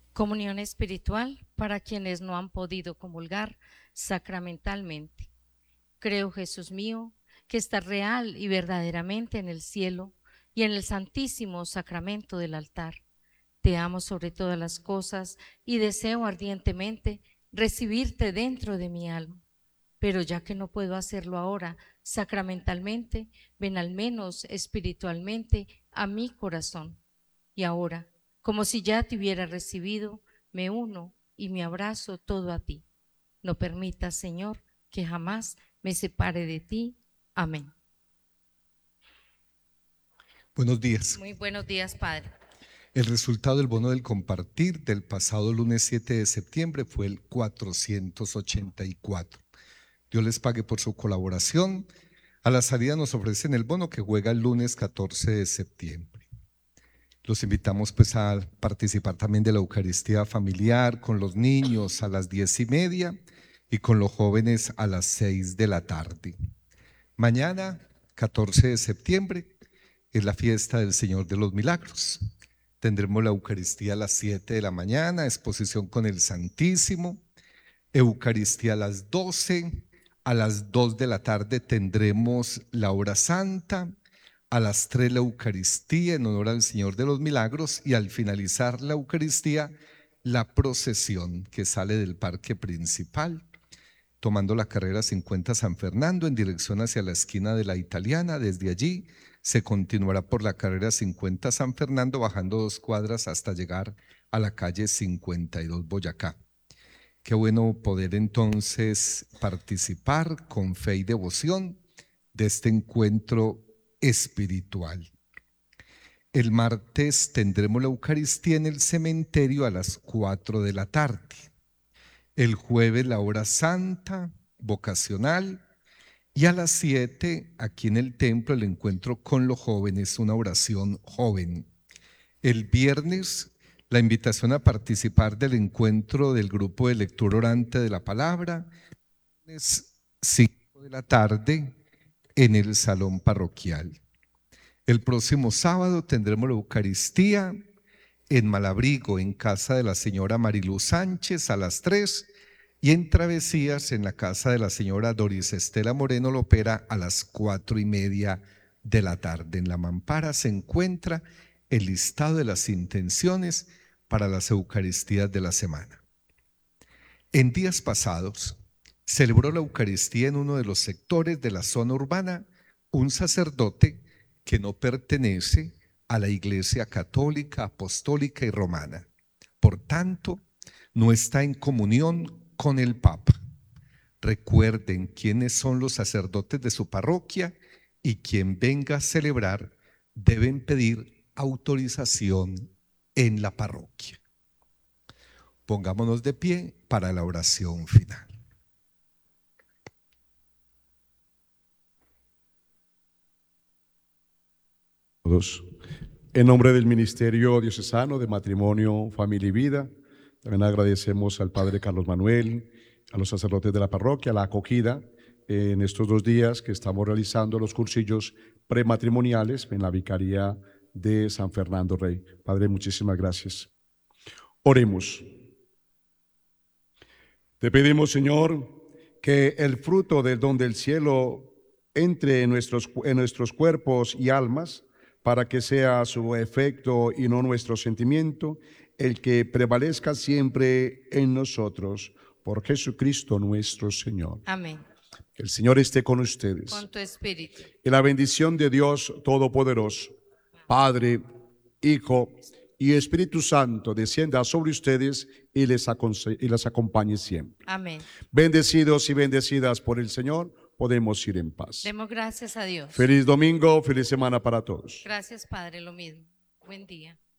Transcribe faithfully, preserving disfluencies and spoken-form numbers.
Comunión espiritual para quienes no han podido comulgar sacramentalmente. Creo, Jesús mío, que estás real y verdaderamente en el cielo y en el santísimo sacramento del altar. Te amo sobre todas las cosas y deseo ardientemente recibirte dentro de mi alma. Pero ya que no puedo hacerlo ahora sacramentalmente, ven al menos espiritualmente a mi corazón. Y ahora, como si ya te hubiera recibido, me uno y me abrazo todo a ti. No permitas, Señor, que jamás me separe de ti. Amén. Buenos días. Muy buenos días, Padre. El resultado del bono del compartir del pasado lunes siete de septiembre fue el cuatrocientos ochenta y cuatro. Dios les pague por su colaboración. A la salida nos ofrecen el bono que juega el lunes catorce de septiembre. Los invitamos pues a participar también de la Eucaristía familiar con los niños a las diez y media y con los jóvenes a las seis de la tarde. Mañana, catorce de septiembre, es la fiesta del Señor de los Milagros. Tendremos la Eucaristía a las siete de la mañana, exposición con el Santísimo, Eucaristía a las doce, a las dos de la tarde tendremos la hora santa, a las tres la Eucaristía en honor al Señor de los Milagros y al finalizar la Eucaristía, la procesión que sale del parque principal, tomando la carrera cincuenta San Fernando en dirección hacia la esquina de la Italiana. Desde allí se continuará por la carrera cincuenta San Fernando, bajando dos cuadras hasta llegar a la calle cincuenta y dos Boyacá. Qué bueno poder entonces participar con fe y devoción de este encuentro espiritual. El martes tendremos la Eucaristía en el cementerio a las cuatro de la tarde. El jueves la hora santa, vocacional, y a las siete aquí en el templo el encuentro con los jóvenes, una oración joven. El viernes la invitación a participar del encuentro del grupo de lectura orante de la palabra, es cinco de la tarde en el salón parroquial. El próximo sábado tendremos la Eucaristía en Malabrigo, en casa de la señora Mariluz Sánchez a las tres, y en Travesías en la casa de la señora Doris Estela Moreno Lopera a las cuatro y media de la tarde. En la mampara se encuentra el listado de las intenciones para las Eucaristías de la semana. En días pasados celebró la Eucaristía en uno de los sectores de la zona urbana un sacerdote que no pertenece a la Iglesia Católica, Apostólica y Romana. Por tanto, no está en comunión con el Papa. Recuerden quiénes son los sacerdotes de su parroquia y quien venga a celebrar deben pedir autorización en la parroquia. Pongámonos de pie para la oración final. En nombre del Ministerio Diocesano de Matrimonio, Familia y Vida, también agradecemos al Padre Carlos Manuel, a los sacerdotes de la parroquia, la acogida en estos dos días que estamos realizando los cursillos prematrimoniales en la Vicaría de San Fernando Rey. Padre, muchísimas gracias. Oremos. Te pedimos, Señor, que el fruto del don del cielo entre en nuestros, en nuestros cuerpos y almas, para que sea su efecto y no nuestro sentimiento, el que prevalezca siempre en nosotros, por Jesucristo nuestro Señor. Amén. El Señor esté con ustedes. Con tu espíritu. Y la bendición de Dios Todopoderoso, Padre, Hijo y Espíritu Santo, descienda sobre ustedes y les, y les acompañe siempre. Amén. Bendecidos y bendecidas por el Señor, podemos ir en paz. Demos gracias a Dios. Feliz domingo, feliz semana para todos. Gracias, Padre, lo mismo. Buen día.